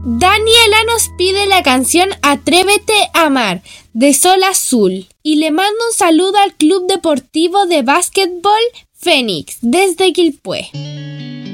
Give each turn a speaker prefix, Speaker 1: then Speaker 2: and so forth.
Speaker 1: Daniela nos pide la canción Atrévete a amar, de Sol Azul, y le manda un saludo al Club Deportivo de Básquetbol Fénix, desde Quilpué.